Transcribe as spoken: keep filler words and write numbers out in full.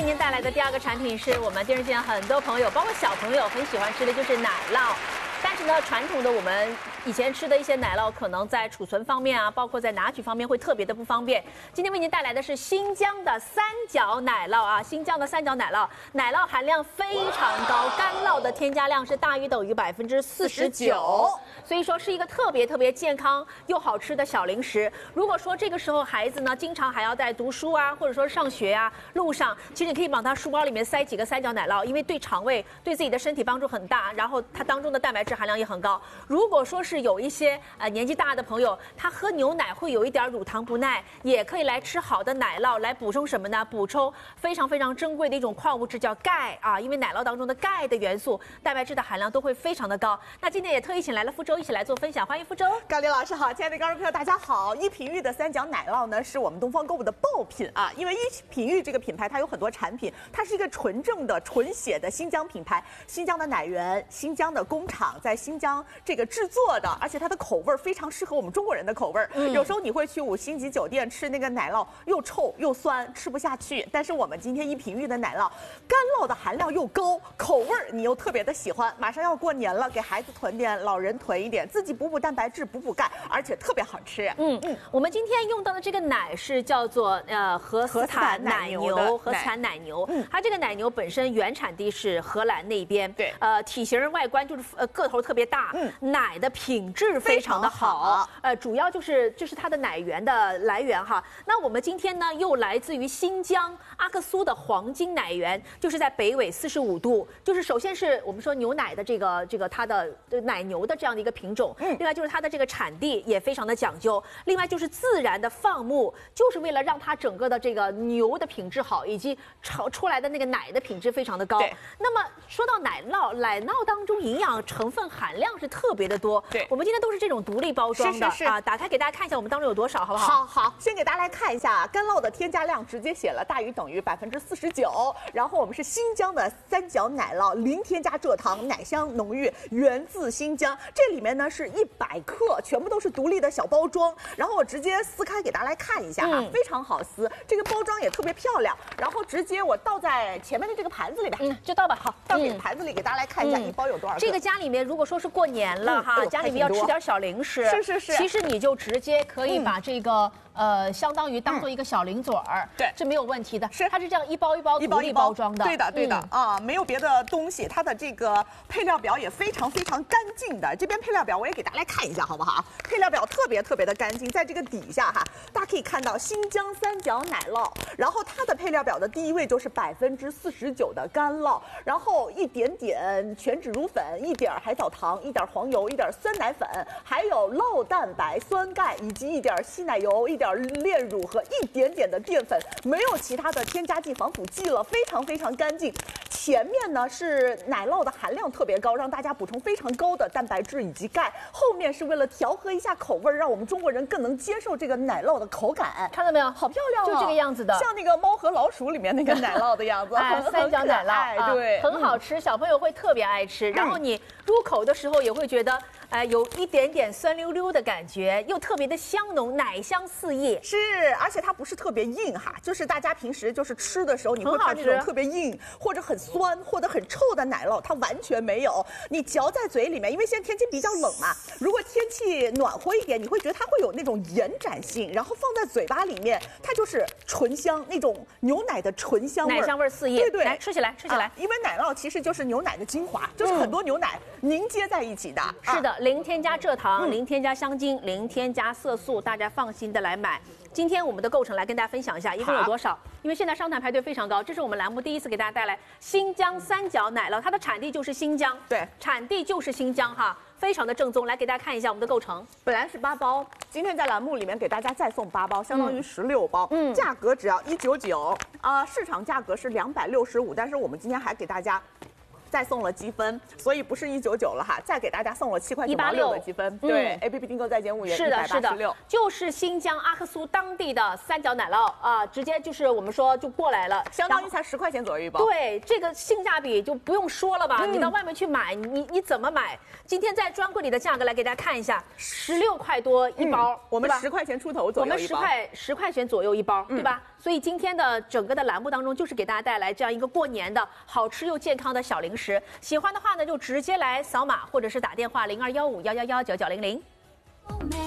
天带来的第二个产品是我们电视机前很多朋友，包括小朋友很喜欢吃的，就是奶酪。但是呢，传统的我们以前吃的一些奶酪，可能在储存方面啊，包括在拿取方面会特别的不方便。今天为您带来的是新疆的三角奶酪啊，新疆的三角奶酪，奶酪含量非常高，干酪的添加量是大于等于百分之四十九，所以说是一个特别特别健康又好吃的小零食。如果说这个时候孩子呢，经常还要在读书啊，或者说上学啊路上，其实你可以往他书包里面塞几个三角奶酪，因为对肠胃、对自己的身体帮助很大，然后它当中的蛋白质含量也很高。如果说是有一些呃年纪大的朋友，他喝牛奶会有一点乳糖不耐，也可以来吃好的奶酪来补充什么呢？补充非常非常珍贵的一种矿物质叫钙啊，因为奶酪当中的钙的元素、蛋白质的含量都会非常的高。那今天也特意请来了傅周一起来做分享，欢迎傅周。 高丽老师好，亲爱的观众朋友大家好。一品玉的三角奶酪呢是我们东方购物的爆品啊，因为一品玉这个品牌它有很多产品，它是一个纯正的纯血的新疆品牌，新疆的奶源，新疆的工厂在新疆这个制作的，而且它的口味非常适合我们中国人的口味。嗯、有时候你会去五星级酒店吃那个奶酪，又臭又酸，吃不下去。但是我们今天一品玉的奶酪，干酪的含量又高，口味你又特别的喜欢。马上要过年了，给孩子囤点，老人囤一点，自己补补蛋白质，补补钙，而且特别好吃。 嗯嗯，我们今天用到的这个奶是叫做呃荷斯坦奶牛，荷斯坦奶牛。嗯，它这个奶牛本身原产地是荷兰那边。对，呃，体型外观就是呃个头特别大。嗯，奶的品质非常的好。好呃，主要就是这是它的奶源的来源哈。那我们今天呢，又来自于新疆阿克苏的黄金奶源，就是在北纬四十五度。就是首先是我们说牛奶的这个这个它的奶牛的这样的一个品种，嗯，另外就是它的这个产地也非常的讲究，另外就是自然的放牧，就是为了让它整个的这个牛的品质好，以及炒出来的那个奶的品质非常的高。那么说到奶酪，奶酪当中营养成分含量是特别的多。对，我们今天都是这种独立包装的。是是是啊，打开给大家看一下我们当中有多少，好不好？ 好好，先给大家来看一下干酪的添加量，直接写了大于等于百分之四十九。然后我们是新疆的三角奶酪，零添加蔗糖，奶香浓郁，源自新疆。这里面呢是一百克，全部都是独立的小包装。然后我直接撕开给大家来看一下哈，嗯、非常好撕，这个包装也特别漂亮。然后直接我倒在前面的这个盘子里边， 嗯，就倒吧。好， 倒给盘子里给大家来看一下，嗯、一包有多少个。 这个家里面如果说是过年了、嗯、哈，家里面要吃点小零食， 是是是， 其实你就直接可以把这个。嗯呃，相当于当做一个小零嘴儿，嗯、对，这没有问题的。是，它是这样一包一包独立包装的。 对的，对的、嗯、啊，没有别的东西。它的这个配料表也非常非常干净的。这边配料表我也给大家来看一下，好不好？配料表特别特别的干净，在这个底下哈，大家可以看到新疆三角奶酪，然后它的配料表的第一位就是百分之四十九的干酪，然后一点点全脂乳粉，一点海藻糖，一点黄油，一点酸奶粉，还有酪蛋白、酸钙以及一点稀奶油，一点。炼乳和一点点的淀粉，没有其他的添加剂、防腐剂了，非常非常干净。前面呢是奶酪的含量特别高，让大家补充非常高的蛋白质以及钙。后面是为了调和一下口味，让我们中国人更能接受这个奶酪的口感。 看到没有？ 好漂亮、哦， 就这个样子的， 像那个猫和老鼠里面那个奶酪的样子。 哎，三角奶酪， 哎，对、 啊，很好吃，小朋友会特别爱吃。嗯、然后你入口的时候也会觉得，哎、呃，有一点点酸溜溜的感觉，又特别的香浓，奶香四溢。 是，而且它不是特别硬哈，就是大家平时就是吃的时候，你会怕这种特别硬或者很酸或者很臭的奶酪，它完全没有。你嚼在嘴里面，因为现在天气比较冷嘛，如果天气暖和一点，你会觉得它会有那种延展性，然后放在嘴巴里面，它就是醇香，那种牛奶的醇香味， 奶香味四溢。 对对， 来吃起来，吃起来、啊。 因为奶酪其实就是牛奶的精华，就是很多牛奶凝结在一起的。 嗯、是的，零添加蔗糖，嗯、零添加香精，零添加色素，大家放心的来买。今天我们的构成来跟大家分享一下，一共有多少？因为现在商谈排队非常高，这是我们栏目第一次给大家带来新疆三角奶酪，它的产地就是新疆，对，产地就是新疆哈，非常的正宗。来给大家看一下我们的构成， 本来是八包，今天在栏目里面给大家再送八包，相当于十六包，嗯，价格只要一九九啊，市场价格是两百六十五，但是我们今天还给大家再送了积分，所以不是一九九了哈，再给大家送了七块九毛六的积分。对 ，A P P 订购再减五元， 是的，是的，就是新疆阿克苏当地的三角奶酪啊，直接就是我们说就过来了， 相当于才十块钱左右一包。 对，这个性价比就不用说了吧，嗯、你到外面去买，你你怎么买？今天在专柜里的价格来给大家看一下，十六块多一包，嗯、 我们十块钱出头左右一包， 我们十块十块钱左右一包，嗯、对吧？所以今天的整个的栏目当中，就是给大家带来这样一个过年的好吃又健康的小零食。喜欢的话呢，就直接来扫码，或者是打电话零二幺五幺幺幺九九零零。